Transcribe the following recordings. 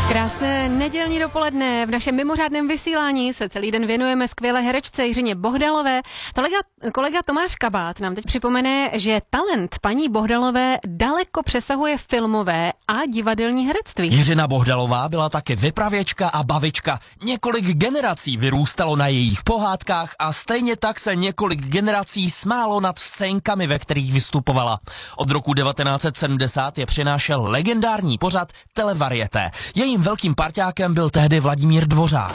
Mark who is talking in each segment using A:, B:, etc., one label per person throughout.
A: Krásné nedělní dopoledne. V našem mimořádném vysílání se celý den věnujeme skvělé herečce Jiřině Bohdalové. Kolega Tomáš Kabát nám teď připomene, že talent paní Bohdalové daleko přesahuje filmové a divadelní herectví.
B: Jiřina Bohdalová byla taky vypravěčka a bavička. Několik generací vyrůstalo na jejich pohádkách a stejně tak se několik generací smálo nad scénkami, ve kterých vystupovala. Od roku 1970 je přinášel legendární pořad Televarieté. Jejím velkým parťákem byl tehdy Vladimír Dvořák.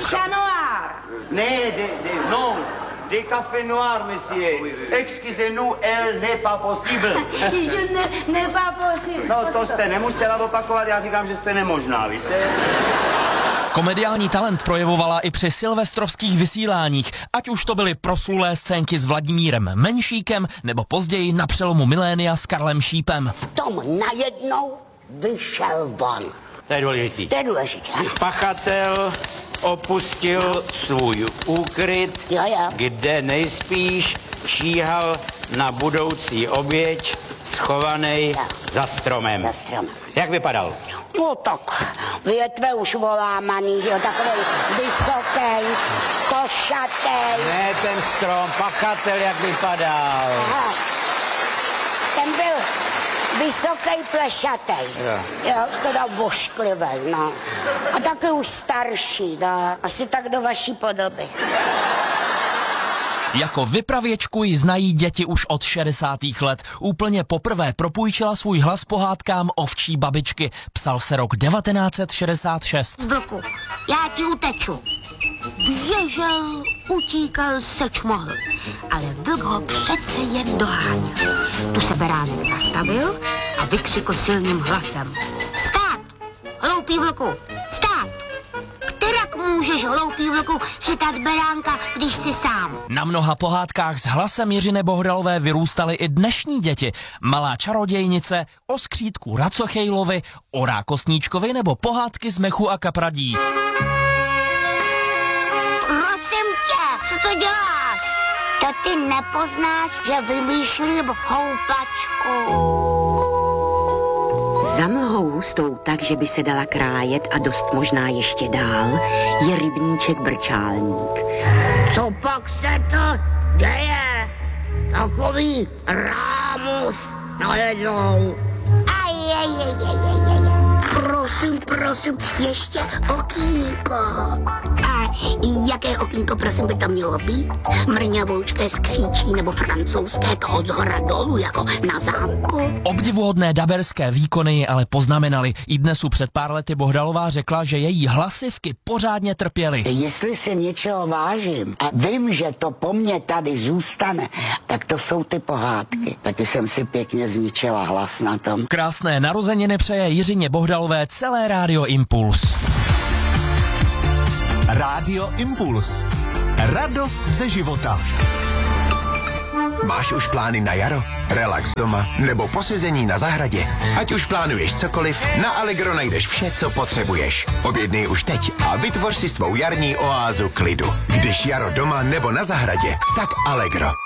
C: Des cafés noirs, monsieur. Excusez-nous, elle n'est pas possible.
D: Je n'est pas possible.
C: No, to jste nemusela opakovat, já říkám, že jste nemožná, víte?
B: Komediální talent projevovala i při silvestrovských vysíláních, ať už to byly proslulé scénky s Vladimírem Menšíkem, nebo později na přelomu milénia s Karlem Šípem.
E: V tom najednou vyšel von.
C: To je důležitý.
E: To je důležitý, ano.
C: Pachatel opustil svůj úkryt, kde nejspíš číhal na budoucí oběť, schovaný za stromem.
E: Za stromem.
C: Jak vypadal?
E: No tak, větve už volámaný, že jo, takový vysoký, košatý.
C: Ne ten strom, pachatel, jak vypadal.
E: Aha. Ten byl vysoký, plešatý. Jo, teda vošklivý, no. A taky už starší, no. Asi tak do vaší podoby.
B: Jako vypravěčku ji znají děti už od 60. let. Úplně poprvé propůjčila svůj hlas pohádkám Ovčí babičky. Psal se rok 1966.
D: Vlku, já ti uteču. Běžel, utíkal, seč mohl. Ale vlk ho přece jen doháněl. Tu se beránek zastavil a vykřikl silným hlasem. Stát! Hloupý vlku! Stát! Kterak můžeš, hloupý vlku, chytat beránka, když jsi sám?
B: Na mnoha pohádkách s hlasem Jiřiny Bohdalové vyrůstaly i dnešní děti. Malá čarodějnice, o skřítku Racochejlovi, o Rákosníčkovi nebo pohádky z Mechu a Kapradí.
D: Prosím tě, co to děláš? To ty nepoznáš, že vymýšlím houpačku.
F: Za mlhou hustou tak, že by se dala krájet a dost možná ještě dál, je rybníček Brčálník.
E: Co pak se to děje? Takový rámus najednou.
D: Prosím, ještě okýnko. A jaké okýnko, prosím, by to mělo být? Mrňavoučké skříčí nebo francouzské, to od zhora dolů, jako na zámku?
B: Obdivuhodné daberské výkony ji ale poznamenaly. I dnesu před pár lety Bohdalová řekla, že její hlasivky pořádně trpěly.
E: Jestli si něčeho vážím a vím, že to po mně tady zůstane, tak to jsou ty pohádky. Taky jsem si pěkně zničila hlas na tom.
B: Krásné narozeniny přeje Jiřině Bohdalové celé Rádio Impuls.
G: Rádio Impuls. Radost ze života. Máš už plány na jaro? Relax doma nebo posezení na zahradě? Ať už plánuješ cokoliv, na Allegro najdeš vše, co potřebuješ. Objednej už teď a vytvoř si svou jarní oázu klidu. Když jaro doma nebo na zahradě, tak Allegro.